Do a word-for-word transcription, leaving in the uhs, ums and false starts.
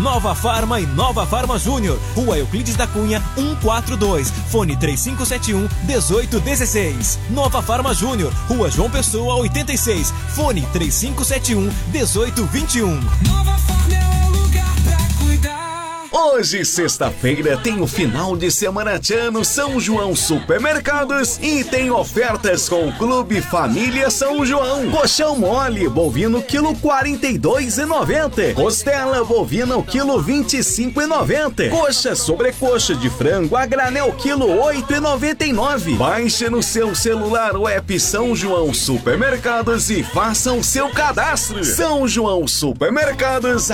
Nova Farma e Nova Farma Júnior, Rua Euclides da Cunha, cento e quarenta e dois, fone três cinco sete um, um oito um seis. Nova Farma Júnior, Rua João Pessoa, oitenta e seis, fone três cinco sete um, um oito dois um. Nova Farma é o lugar pra cuidar. Hoje, sexta-feira, tem o final de semana Tchano São João Supermercados e tem ofertas com o Clube Família São João. Colchão mole bovino quilo quarenta e dois reais e noventa centavos. Costela bovina o quilo vinte e cinco reais e noventa centavos. Coxa sobrecoxa de frango a granel quilo oito reais e noventa e nove centavos. Baixe no seu celular o app São João Supermercados e faça o seu cadastro. São João Supermercados,